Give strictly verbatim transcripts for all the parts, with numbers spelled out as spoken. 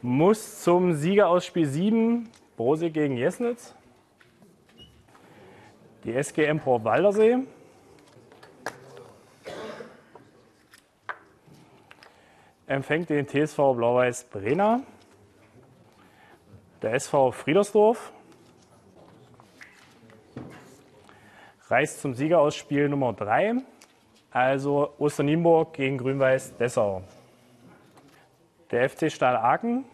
Muss zum Sieger aus Spiel sieben, Brosig gegen Jesnitz. Die S G Empor Waldersee. Empfängt den T S V Blau-Weiß Brena. Der S V Friedersdorf reist zum Sieger aus Spiel Nummer drei, also Osternienburg gegen Grün-Weiß Dessau. Der F C Stahl Aachen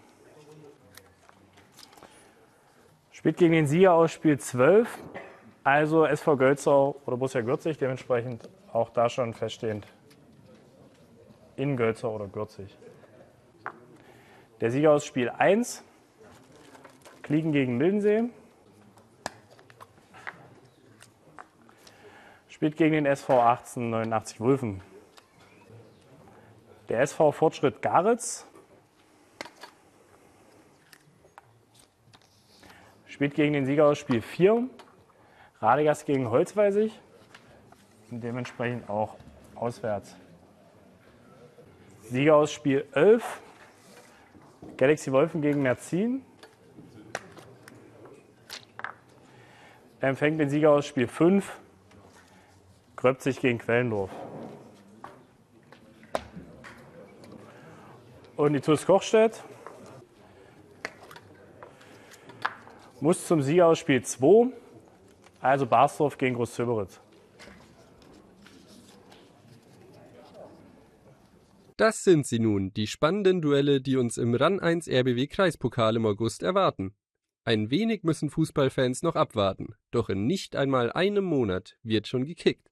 spielt gegen den Sieger aus Spiel zwölf, also S V Gölzau oder Borussia Gürzig, dementsprechend auch da schon feststehend in Gölzau oder Gürzig. Der Sieger aus Spiel eins, Kliegen gegen Mildensee, spielt gegen den S V achtzehnhundertneunundachtzig Wulfen. Der S V Fortschritt Garitz spielt gegen den Sieger aus Spiel vier, Radegast gegen Holzweisig und dementsprechend auch auswärts. Sieger aus Spiel elf, Galaxy Wolfen gegen Merzin. Empfängt den Sieger aus Spiel fünf, Gröbzig gegen Quellendorf. Und die T U S Kochstedt muss zum Sieger aus Spiel zwei, also Barsdorf gegen Großzöberitz. Das sind sie nun, die spannenden Duelle, die uns im RAN eins R B W Kreispokal im August erwarten. Ein wenig müssen Fußballfans noch abwarten, doch in nicht einmal einem Monat wird schon gekickt.